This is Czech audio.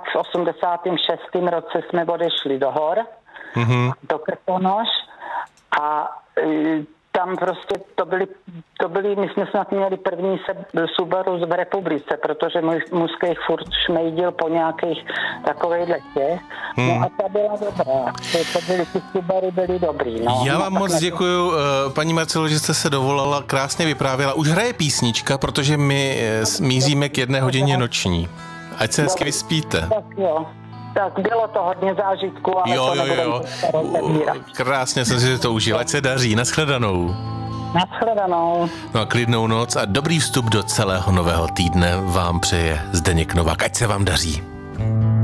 v 86. roce jsme odešli do hor, do Krkonoš a tam prostě to byly, my jsme snad měli první Subaru v republice, protože můj mužský furt šmejdil po nějakých takovejhle těch. No a ta byla dobrá. Ty Subaru byly dobrý. No. Já vám moc děkuju, paní Marcelo, že jste se dovolala, krásně vyprávěla. Už hraje písnička, protože my míříme k 1 hodině noční. Ať se hezky vyspíte. Tak jo. Tak bylo to hodně zážitků, ale jo. nebudeme. Krásně jsem si to užil. Ať se daří. Naschledanou. Naschledanou. No a klidnou noc a dobrý vstup do celého nového týdne vám přeje Zdeněk Novák. Ať se vám daří.